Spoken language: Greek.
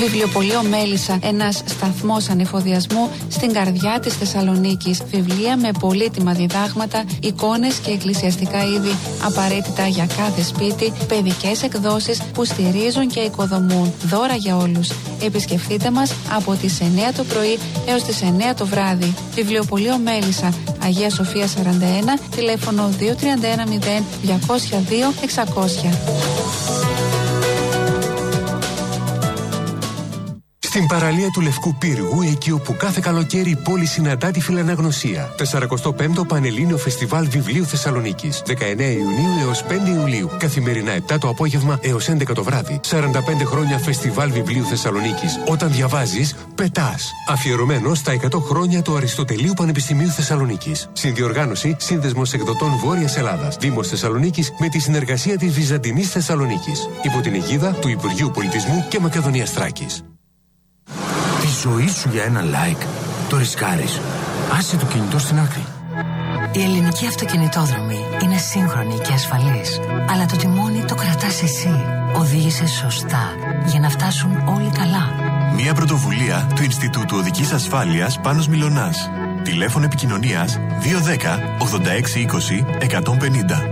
Βιβλιοπωλείο Μέλισσα, ένας σταθμός ανεφοδιασμού στην καρδιά της Θεσσαλονίκης. Βιβλία με πολύτιμα διδάγματα, εικόνες και εκκλησιαστικά είδη απαραίτητα για κάθε σπίτι, παιδικές εκδόσεις που στηρίζουν και οικοδομούν. Δώρα για όλους. Επισκεφτείτε μας από τις 9 το πρωί έως τις 9 το βράδυ. Βιβλιοπωλείο Μέλισσα, Αγία Σοφία 41, τηλέφωνο 2310 202 600. Στην παραλία του Λευκού Πύργου, εκεί όπου κάθε καλοκαίρι η πόλη συναντά τη φιλαναγνωσία. 45ο Πανελλήνιο Φεστιβάλ Βιβλίου Θεσσαλονίκης. 19 Ιουνίου έως 5 Ιουλίου. Καθημερινά 7 το απόγευμα έως 11 το βράδυ. 45 χρόνια Φεστιβάλ Βιβλίου Θεσσαλονίκης. Όταν διαβάζεις, πετάς. Αφιερωμένο στα 100 χρόνια του Αριστοτελείου Πανεπιστημίου Θεσσαλονίκης. Συνδιοργάνωση Σύνδεσμος Εκδοτών Βόρειας Ελλάδας. Δήμος Θεσσαλονίκης με τη συνεργασία της Βυζαντινής Θεσσαλονίκης. Υπό την αιγίδα του Υπουργείου Πολιτισμού και Μακεδονίας Θράκης. Τη ζωή σου για ένα like το ρισκάρεις. Άσε το κινητό στην άκρη. Η ελληνική αυτοκινητόδρομη είναι σύγχρονη και ασφαλής. Αλλά το τιμόνι το κρατάς εσύ. Οδήγησε σωστά για να φτάσουν όλοι καλά. Μια πρωτοβουλία του Ινστιτούτου Οδικής Ασφάλειας Πάνος Μιλωνάς. Τηλέφωνο επικοινωνίας 210 86 20 150.